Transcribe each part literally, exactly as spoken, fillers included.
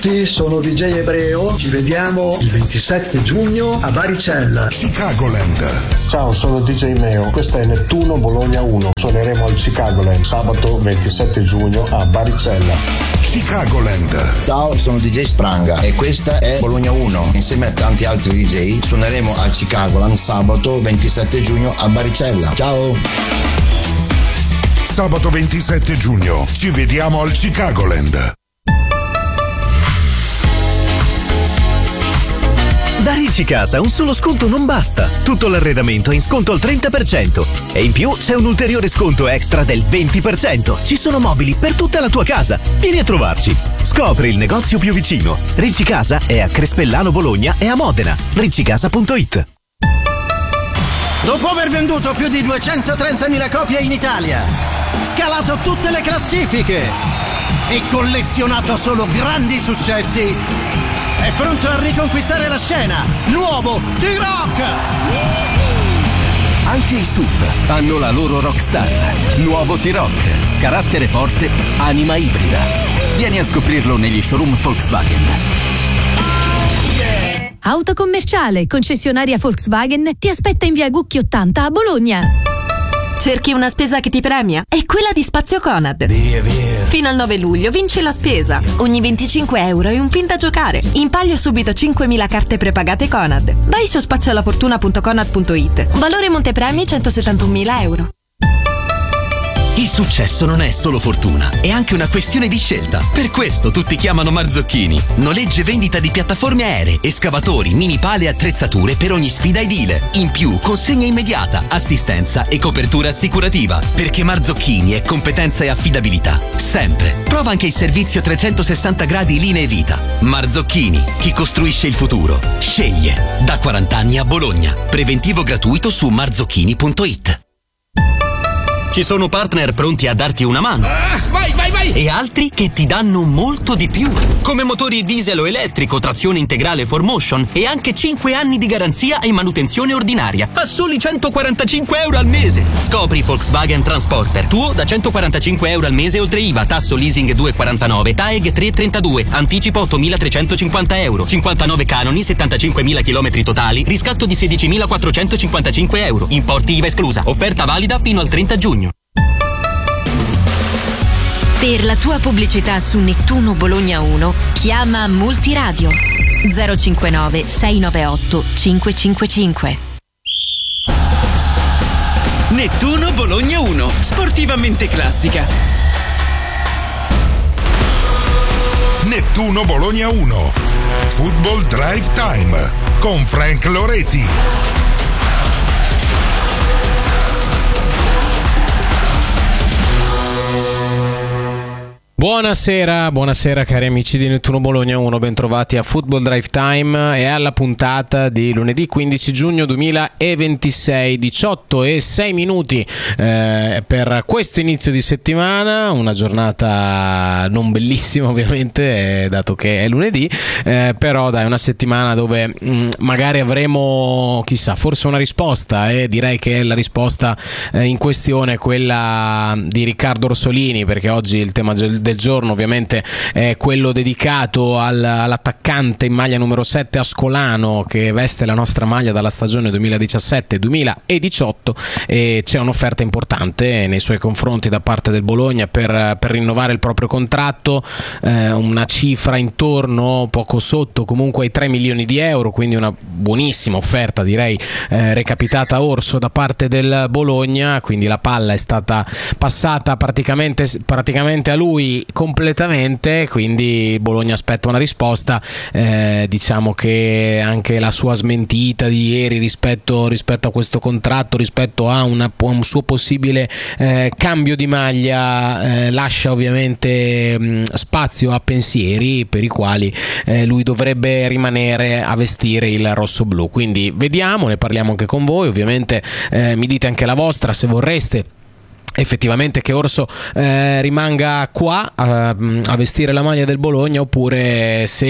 tutti, sono D J Ebreo. Ci vediamo il ventisette giugno a Baricella, Chicagoland. Ciao, sono D J Meo. Questa è Nettuno Bologna uno. Suoneremo al Chicagoland sabato ventisette giugno a Baricella, Chicagoland. Ciao, sono D J Spranga e questa è Bologna uno. Insieme a tanti altri D J suoneremo al Chicagoland sabato ventisette giugno a Baricella. Ciao. Sabato ventisette giugno ci vediamo al Chicagoland. Da Ricci Casa un solo sconto non basta. Tutto l'arredamento è in sconto al trenta per cento e in più c'è un ulteriore sconto extra del venti per cento. Ci sono mobili per tutta la tua casa. Vieni a trovarci. Scopri il negozio più vicino. Ricci Casa è a Crespellano Bologna e a Modena. riccicasa punto it. Dopo aver venduto più di duecentotrentamila copie in Italia, scalato tutte le classifiche e collezionato solo grandi successi, è pronto a riconquistare la scena. Nuovo T-Rock! Anche i S U V hanno la loro rockstar. Nuovo T-Rock. Carattere forte, anima ibrida. Vieni a scoprirlo negli showroom Volkswagen. Autocommerciale, concessionaria Volkswagen, ti aspetta in via Gucchi ottanta a Bologna. Cerchi una spesa che ti premia? È quella di Spazio Conad. Via, via. Fino al nove luglio vinci la spesa. Ogni venticinque euro hai un pin da giocare. In palio subito cinquemila carte prepagate Conad. Vai su spazioalafortuna punto conad punto it. Valore montepremi centosettantunomila euro. Il successo non è solo fortuna, è anche una questione di scelta. Per questo tutti chiamano Marzocchini. Noleggio e vendita di piattaforme aeree, escavatori, mini pale e attrezzature per ogni sfida edile. In più, consegna immediata, assistenza e copertura assicurativa. Perché Marzocchini è competenza e affidabilità. Sempre. Prova anche il servizio trecentosessanta gradi linee vita. Marzocchini, chi costruisce il futuro. Sceglie. Da quaranta anni a Bologna. Preventivo gratuito su marzocchini punto it. Ci sono partner pronti a darti una mano. Ah, vai, vai, vai! E altri che ti danno molto di più. Come motori diesel o elettrico, trazione integrale four motion e anche cinque anni di garanzia e manutenzione ordinaria a soli centoquarantacinque euro al mese. Scopri Volkswagen Transporter. Tuo da centoquarantacinque euro al mese oltre I V A, tasso leasing due virgola quarantanove, T A E G tre virgola trentadue, anticipo ottomilatrecentocinquanta euro, cinquantanove canoni, settantacinquemila chilometri totali, riscatto di sedicimilaquattrocentocinquantacinque euro. Importi I V A esclusa. Offerta valida fino al trenta giugno. Per la tua pubblicità su Nettuno Bologna uno, chiama Multiradio zero cinquantanove sei novantotto cinque cinque cinque. Nettuno Bologna uno, sportivamente classica. Nettuno Bologna uno, Football Drive Time con Frank Loretti. Buonasera, buonasera cari amici di Nettuno Bologna uno, bentrovati a Football Drive Time e alla puntata di lunedì quindici giugno duemilaventisei, diciotto e sei minuti eh, per questo inizio di settimana, una giornata non bellissima ovviamente eh, dato che è lunedì, eh, però dai, una settimana dove mh, magari avremo chissà forse una risposta e eh, direi che la risposta eh, in questione è quella di Riccardo Orsolini, perché oggi il tema del del giorno ovviamente è quello dedicato al, all'attaccante in maglia numero sette Ascolano, che veste la nostra maglia dalla stagione duemiladiciassette duemiladiciotto, e c'è un'offerta importante nei suoi confronti da parte del Bologna per, per rinnovare il proprio contratto, eh, una cifra intorno, poco sotto comunque ai tre milioni di euro, quindi una buonissima offerta direi eh, recapitata a Orso da parte del Bologna, quindi la palla è stata passata praticamente, praticamente a lui completamente, quindi Bologna aspetta una risposta. Eh, diciamo che anche la sua smentita di ieri rispetto, rispetto a questo contratto, rispetto a una, un suo possibile eh, cambio di maglia eh, lascia ovviamente mh, spazio a pensieri per i quali eh, lui dovrebbe rimanere a vestire il rosso-blu, quindi vediamo, ne parliamo anche con voi ovviamente, eh, mi dite anche la vostra se vorreste effettivamente che Orso eh, rimanga qua a, a vestire la maglia del Bologna, oppure se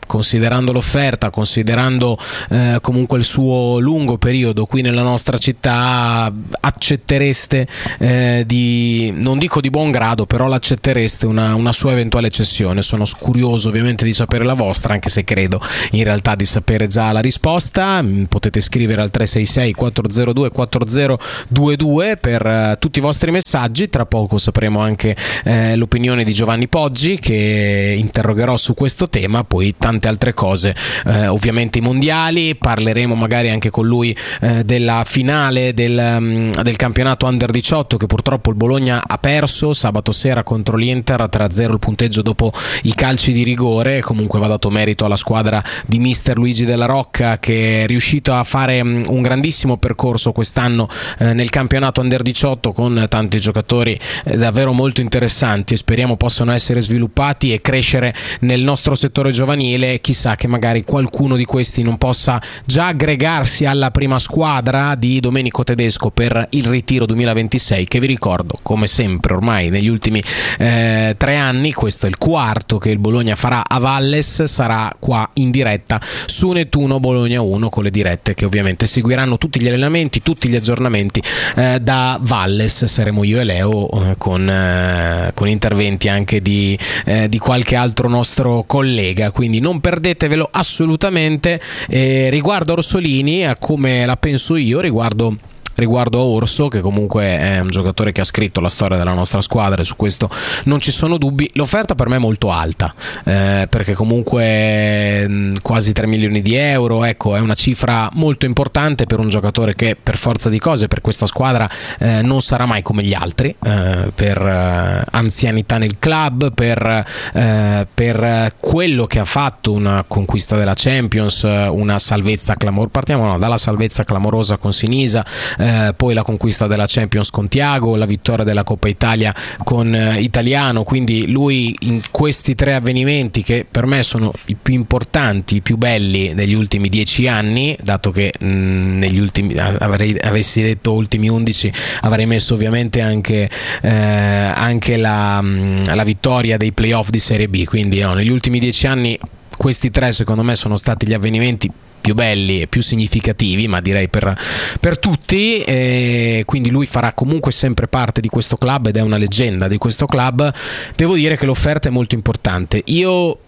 considerando l'offerta, considerando eh, comunque il suo lungo periodo qui nella nostra città, accettereste eh, di, non dico di buon grado, però l'accettereste una, una sua eventuale cessione? Sono curioso ovviamente di sapere la vostra, anche se credo in realtà di sapere già la risposta. Potete scrivere al tre sei sei quattro zero due quattro zero due due per uh, tutti i vostri messaggi. Tra poco sapremo anche eh, l'opinione di Giovanni Poggi, che interrogherò su questo tema, poi tante altre cose, eh, ovviamente i mondiali, parleremo magari anche con lui eh, della finale del, um, del campionato under diciotto, che purtroppo il Bologna ha perso sabato sera contro l'Inter a tre a zero il punteggio dopo i calci di rigore. Comunque va dato merito alla squadra di mister Luigi Della Rocca, che è riuscito a fare um, un grandissimo percorso quest'anno eh, nel campionato under diciotto, con tanti giocatori eh, davvero molto interessanti, e speriamo possano essere sviluppati e crescere nel nostro settore giovanile. Chissà che magari qualcuno di questi non possa già aggregarsi alla prima squadra di Domenico Tedesco per il ritiro duemilaventisei, che vi ricordo, come sempre ormai negli ultimi eh, tre anni, questo è il quarto che il Bologna farà a Valles, sarà qua in diretta su Nettuno Bologna uno, con le dirette che ovviamente seguiranno tutti gli allenamenti, tutti gli aggiornamenti eh, da Valles. Saremo io e Leo eh, con, eh, con interventi anche di, eh, di qualche altro nostro collega, quindi non perdetevelo assolutamente. Eh, riguardo Orsolini, a come la penso io riguardo riguardo a Orso, che comunque è un giocatore che ha scritto la storia della nostra squadra, e su questo non ci sono dubbi. L'offerta per me è molto alta, eh, perché comunque mh, quasi tre milioni di euro, ecco, è una cifra molto importante per un giocatore che per forza di cose per questa squadra eh, non sarà mai come gli altri, eh, per eh, anzianità nel club, per, eh, per quello che ha fatto, una conquista della Champions, una salvezza clamorosa, partiamo no, dalla salvezza clamorosa con Sinisa, eh, Eh, poi la conquista della Champions con Thiago, la vittoria della Coppa Italia con eh, Italiano. Quindi lui in questi tre avvenimenti, che per me sono i più importanti, i più belli degli ultimi dieci anni, dato che mh, negli ultimi avrei, avessi detto ultimi undici, avrei messo ovviamente anche, eh, anche la, mh, la vittoria dei playoff di Serie B. Quindi no, negli ultimi dieci anni questi tre secondo me sono stati gli avvenimenti più belli e più significativi, ma direi per, per tutti, e quindi lui farà comunque sempre parte di questo club ed è una leggenda di questo club. Devo dire che l'offerta è molto importante. Io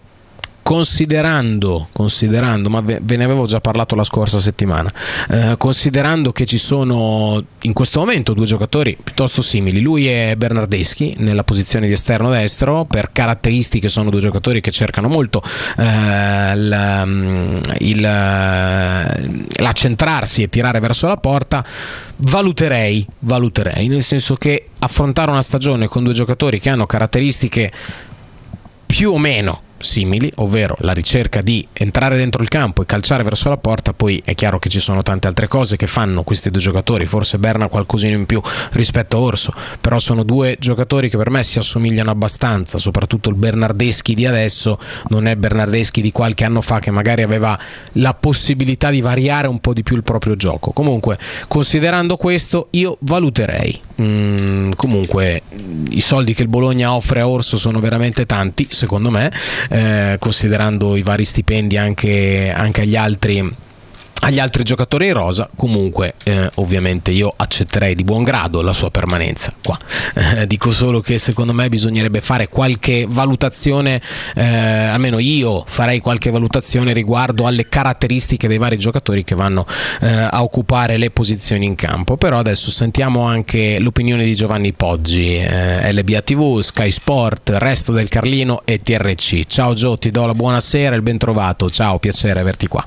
Considerando, considerando, ma ve, ve ne avevo già parlato la scorsa settimana, eh, considerando che ci sono in questo momento due giocatori piuttosto simili, lui e Bernardeschi nella posizione di esterno destro, per caratteristiche sono due giocatori che cercano molto eh, il, il, l'accentrarsi e tirare verso la porta. Valuterei, valuterei, nel senso che affrontare una stagione con due giocatori che hanno caratteristiche più o meno simili, ovvero la ricerca di entrare dentro il campo e calciare verso la porta. Poi è chiaro che ci sono tante altre cose che fanno questi due giocatori, forse Berna qualcosina in più rispetto a Orso, però sono due giocatori che per me si assomigliano abbastanza, soprattutto il Bernardeschi di adesso non è Bernardeschi di qualche anno fa, che magari aveva la possibilità di variare un po' di più il proprio gioco. Comunque, considerando questo, io valuterei. Mm, comunque i soldi che il Bologna offre a Orso sono veramente tanti, secondo me, eh, considerando i vari stipendi anche, anche agli altri agli altri giocatori in rosa. Comunque eh, ovviamente io accetterei di buon grado la sua permanenza qua. Eh, dico solo che secondo me bisognerebbe fare qualche valutazione, eh, almeno io farei qualche valutazione riguardo alle caratteristiche dei vari giocatori che vanno eh, a occupare le posizioni in campo. Però adesso sentiamo anche l'opinione di Giovanni Poggi, eh, L B A T V, Sky Sport, Resto del Carlino e T R C. Ciao Gio, ti do la buonasera e il ben trovato. Ciao, piacere averti qua.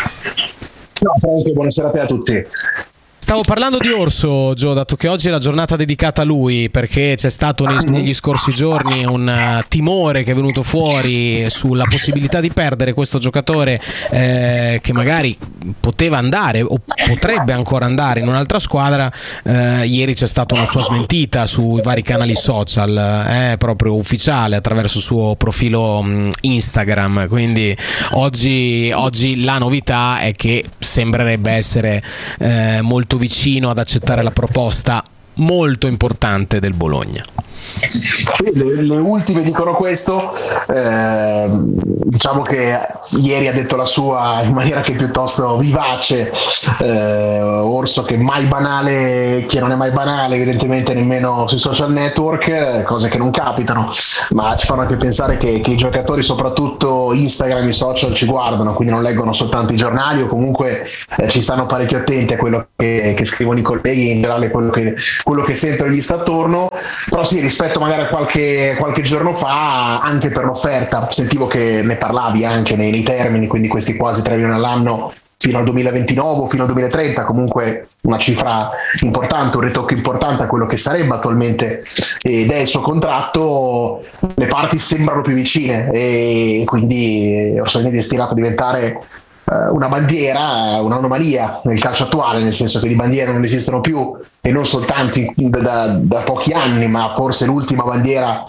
No, Franco, buonasera a te, a tutti. Stavo parlando di Orso, Gio, dato che oggi è la giornata dedicata a lui, perché c'è stato nei, negli scorsi giorni un uh, timore che è venuto fuori sulla possibilità di perdere questo giocatore eh, che magari poteva andare o potrebbe ancora andare in un'altra squadra. Eh, ieri c'è stata una sua smentita sui vari canali social, eh, proprio ufficiale, attraverso il suo profilo mh, Instagram. Quindi oggi, oggi la novità è che sembrerebbe essere eh, molto vicino ad accettare la proposta molto importante del Bologna. Le, le ultime dicono questo, eh, diciamo che ieri ha detto la sua in maniera che piuttosto vivace, eh, Orso, che mai banale, che non è mai banale evidentemente nemmeno sui social network, cose che non capitano, ma ci fanno anche pensare che, che i giocatori, soprattutto Instagram, i social, ci guardano, quindi non leggono soltanto i giornali o comunque eh, ci stanno parecchio attenti a quello che, che scrivono i colleghi, in generale quello che, quello che sentono gli sta attorno. Però sì, rispetto magari a qualche, qualche giorno fa, anche per l'offerta, sentivo che ne parlavi anche nei, nei termini, quindi questi quasi tre milioni all'anno fino al duemilaventinove o fino al duemilatrenta, comunque una cifra importante, un ritocco importante a quello che sarebbe attualmente ed è il suo contratto. Le parti sembrano più vicine e quindi Orsolini è destinato a diventare una bandiera, un'anomalia nel calcio attuale, nel senso che di bandiere non esistono più, e non soltanto da, da pochi anni, ma forse l'ultima bandiera,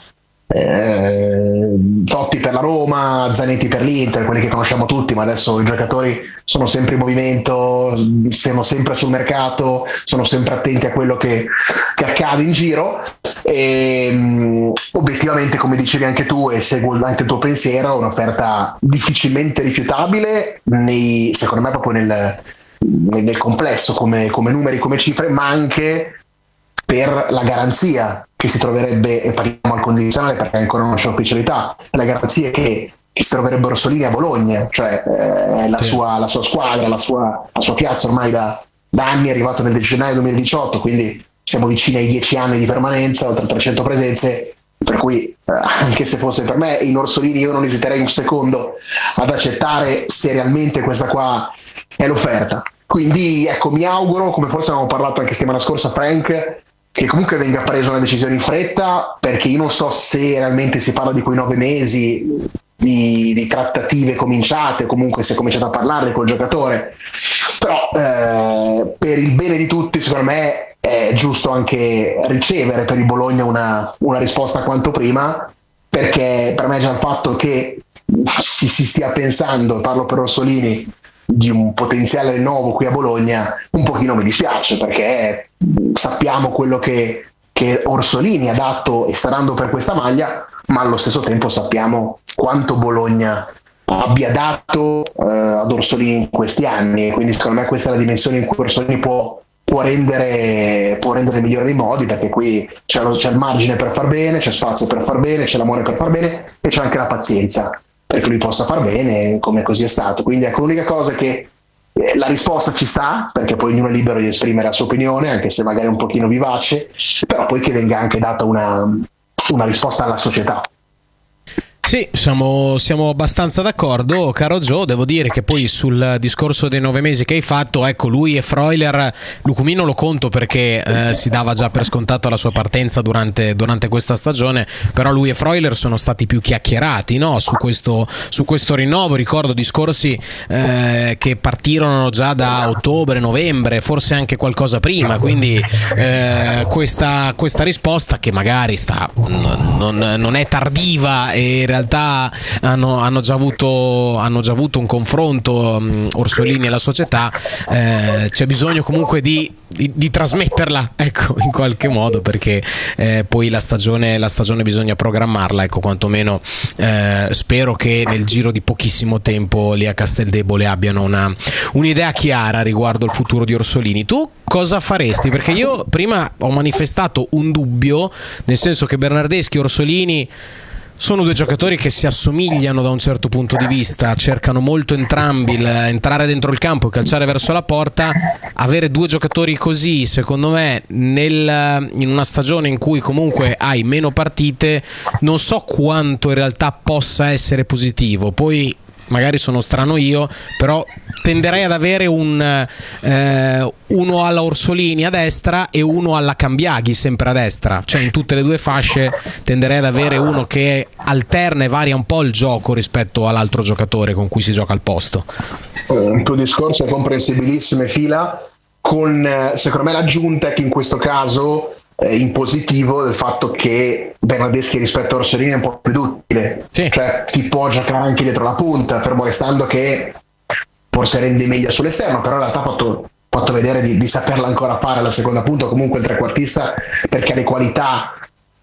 eh, Totti per la Roma, Zanetti per l'Inter, quelli che conosciamo tutti, ma adesso i giocatori sono sempre in movimento, sono sempre sul mercato, sono sempre attenti a quello che, che accade in giro. E um, obiettivamente, come dicevi anche tu, e seguo anche il tuo pensiero, un'offerta difficilmente rifiutabile nei, secondo me proprio nel, nel, nel complesso, come, come numeri, come cifre, ma anche per la garanzia che si troverebbe, e parliamo al condizionale perché ancora non c'è ufficialità, la garanzia che, che si troverebbe Orsolini a Bologna, cioè eh, la, sì. sua, la sua squadra, la sua, la sua piazza ormai da, da anni, è arrivato nel gennaio duemiladiciotto, quindi siamo vicini ai dieci anni di permanenza, oltre trecento presenze, per cui eh, anche se fosse per me in Orsolini, io non esiterei un secondo ad accettare se realmente questa qua è l'offerta. Quindi ecco, mi auguro, come forse avevamo parlato anche settimana scorsa, Frank, che comunque venga presa una decisione in fretta, perché io non so se realmente si parla di quei nove mesi di, di trattative cominciate, comunque si è cominciato a parlare col giocatore, però eh, per il bene di tutti secondo me è giusto anche ricevere per il Bologna una, una risposta quanto prima, perché per me già il fatto che si, si stia pensando, parlo per Orsolini, di un potenziale rinnovo qui a Bologna, un pochino mi dispiace, perché sappiamo quello che, che Orsolini ha dato e sta dando per questa maglia, ma allo stesso tempo sappiamo quanto Bologna abbia dato eh, ad Orsolini in questi anni, e quindi secondo me questa è la dimensione in cui Orsolini può, può rendere può rendere il migliore dei modi, perché qui c'è, lo, c'è il margine per far bene, c'è spazio per far bene, c'è l'amore per far bene e c'è anche la pazienza perché lui possa far bene, come così è stato. Quindi ecco, l'unica cosa è che eh, la risposta ci sta, perché poi ognuno è libero di esprimere la sua opinione, anche se magari un pochino vivace, però poi che venga anche data una, una risposta alla società. Sì, siamo, siamo abbastanza d'accordo, caro Gio. Devo dire che poi sul discorso dei nove mesi che hai fatto, ecco, lui e Freuler, Lucumino lo conto perché eh, si dava già per scontato la sua partenza durante, durante questa stagione, però lui e Freuler sono stati più chiacchierati, no? su, questo, su questo rinnovo. Ricordo discorsi eh, che partirono già da ottobre, novembre, forse anche qualcosa prima, quindi eh, questa, questa risposta, che magari sta, non, non è tardiva, e in realtà hanno, hanno, già avuto, hanno già avuto un confronto, um, Orsolini e la società, eh, c'è bisogno comunque di, di, di trasmetterla, ecco, in qualche modo, perché eh, poi la stagione, la stagione bisogna programmarla, ecco, quantomeno eh, spero che nel giro di pochissimo tempo lì a Casteldebole abbiano una, un'idea chiara riguardo il futuro di Orsolini. Tu cosa faresti? Perché io prima ho manifestato un dubbio, nel senso che Bernardeschi e Orsolini sono due giocatori che si assomigliano da un certo punto di vista, cercano molto entrambi il, entrare dentro il campo e calciare verso la porta. Avere due giocatori così, secondo me, nel, in una stagione in cui comunque hai meno partite, non so quanto in realtà possa essere positivo. Poi magari sono strano io, però tenderei ad avere un eh, uno alla Orsolini a destra e uno alla Cambiaghi sempre a destra, cioè in tutte le due fasce tenderei ad avere uno che alterna e varia un po' il gioco rispetto all'altro giocatore con cui si gioca al posto. Il tuo discorso è comprensibilissimo e fila, con secondo me l'aggiunta che in questo caso eh, in positivo del fatto che Bernardeschi rispetto a Orsolini è un po' più duttile, sì. Cioè ti può giocare anche dietro la punta, fermo restando che forse rende meglio sull'esterno, però in realtà ha fatto, fatto vedere di, di saperla ancora fare alla seconda punta, comunque il trequartista, perché ha le qualità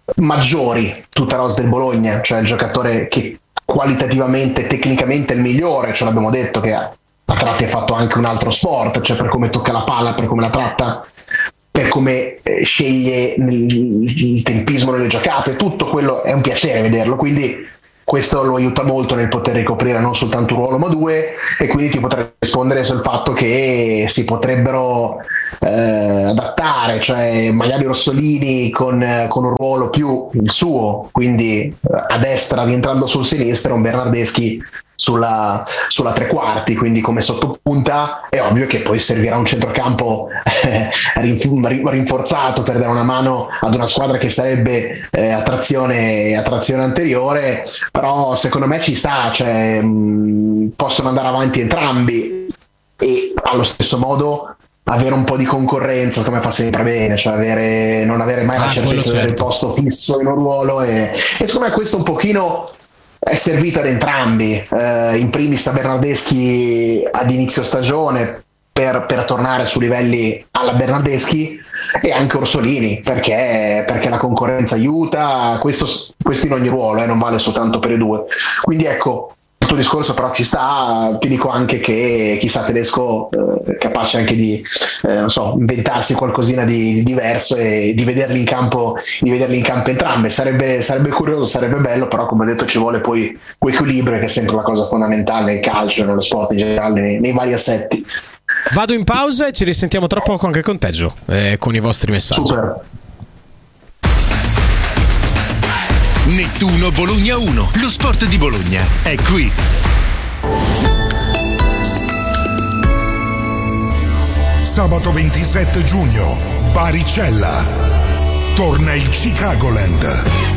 maggiori, tutta rosa del Bologna, cioè il giocatore che qualitativamente, tecnicamente è il migliore, ce l'abbiamo detto che a, a tratti ha fatto anche un altro sport, cioè per come tocca la palla, per come la tratta, per come eh, sceglie il, il tempismo nelle giocate, tutto quello è un piacere vederlo, quindi questo lo aiuta molto nel poter ricoprire non soltanto un ruolo ma due, e quindi ti potrei rispondere sul fatto che si potrebbero eh, adattare, cioè magari Orsolini con, con un ruolo più il suo, quindi a destra rientrando sul sinistro, un Bernardeschi sulla, sulla tre quarti, quindi come sottopunta. È ovvio che poi servirà un centrocampo eh, rinforzato per dare una mano ad una squadra che sarebbe eh, a trazione, a trazione anteriore, però secondo me ci sta, cioè, mh, possono andare avanti entrambi e allo stesso modo avere un po' di concorrenza come fa sempre bene, cioè avere, non avere mai ah, la certezza di avere il posto fisso in un ruolo, e, e secondo me questo un pochino è servito ad entrambi, eh, in primis a Bernardeschi ad inizio stagione per, per tornare su livelli alla Bernardeschi, e anche Orsolini perché, perché la concorrenza aiuta, questo, questo in ogni ruolo, eh, non vale soltanto per i due, quindi ecco, il tuo discorso però ci sta. Ti dico anche che chissà Tedesco eh, capace anche di eh, non so, inventarsi qualcosina di, di diverso e di vederli in campo, di vederli in campo entrambe, sarebbe, sarebbe curioso, sarebbe bello, però come detto ci vuole poi quell'equilibrio che è sempre la cosa fondamentale nel calcio, nello sport in generale, nei, nei vari assetti. Vado in pausa e ci risentiamo tra poco anche con te, Gio, eh, con i vostri messaggi. Super. Nettuno Bologna uno, lo sport di Bologna è qui. Sabato ventisette giugno, Baricella. Torna il Chicagoland.